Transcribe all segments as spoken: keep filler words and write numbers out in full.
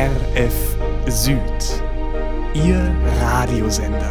R F Süd, Ihr Radiosender.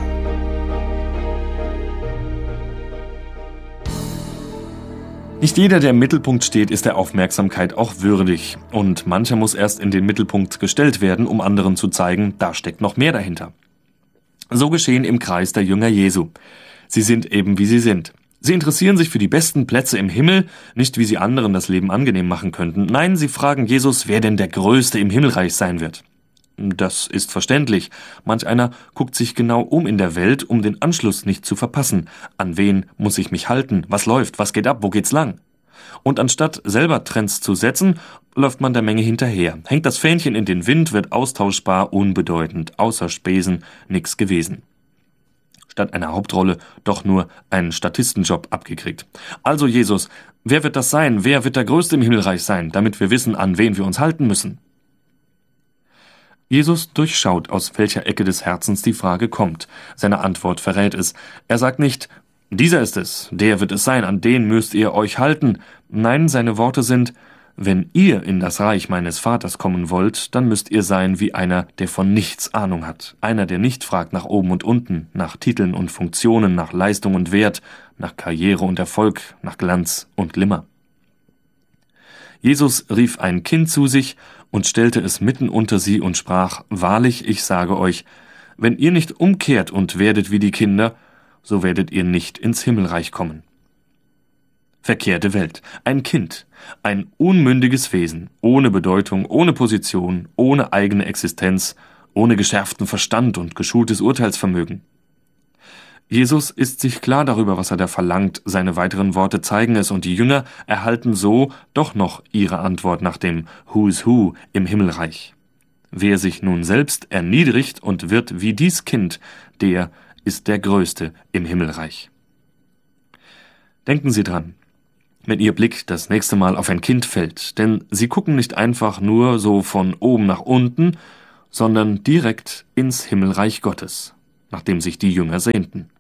Nicht jeder, der im Mittelpunkt steht, ist der Aufmerksamkeit auch würdig. Und mancher muss erst in den Mittelpunkt gestellt werden, um anderen zu zeigen, da steckt noch mehr dahinter. So geschehen im Kreis der Jünger Jesu. Sie sind eben, wie sie sind. Sie interessieren sich für die besten Plätze im Himmel, nicht wie sie anderen das Leben angenehm machen könnten. Nein, sie fragen Jesus, wer denn der Größte im Himmelreich sein wird. Das ist verständlich. Manch einer guckt sich genau um in der Welt, um den Anschluss nicht zu verpassen. An wen muss ich mich halten? Was läuft? Was geht ab? Wo geht's lang? Und anstatt selber Trends zu setzen, läuft man der Menge hinterher. Hängt das Fähnchen in den Wind, wird austauschbar, unbedeutend, außer Spesen nix gewesen. Statt einer Hauptrolle doch nur einen Statistenjob abgekriegt. Also Jesus, wer wird das sein? Wer wird der Größte im Himmelreich sein, damit wir wissen, an wen wir uns halten müssen? Jesus durchschaut, aus welcher Ecke des Herzens die Frage kommt. Seine Antwort verrät es. Er sagt nicht, dieser ist es, der wird es sein, an den müsst ihr euch halten. Nein, seine Worte sind, wenn ihr in das Reich meines Vaters kommen wollt, dann müsst ihr sein wie einer, der von nichts Ahnung hat. Einer, der nicht fragt nach oben und unten, nach Titeln und Funktionen, nach Leistung und Wert, nach Karriere und Erfolg, nach Glanz und Glimmer. Jesus rief ein Kind zu sich und stellte es mitten unter sie und sprach, wahrlich, ich sage euch, wenn ihr nicht umkehrt und werdet wie die Kinder, so werdet ihr nicht ins Himmelreich kommen. Verkehrte Welt. Ein Kind. Ein unmündiges Wesen. Ohne Bedeutung, ohne Position, ohne eigene Existenz, ohne geschärften Verstand und geschultes Urteilsvermögen. Jesus ist sich klar darüber, was er da verlangt. Seine weiteren Worte zeigen es und die Jünger erhalten so doch noch ihre Antwort nach dem Who's Who im Himmelreich. Wer sich nun selbst erniedrigt und wird wie dies Kind, der ist der Größte im Himmelreich. Denken Sie dran, wenn Ihr Blick das nächste Mal auf ein Kind fällt, denn Sie gucken nicht einfach nur so von oben nach unten, sondern direkt ins Himmelreich Gottes, nach dem sich die Jünger sehnten.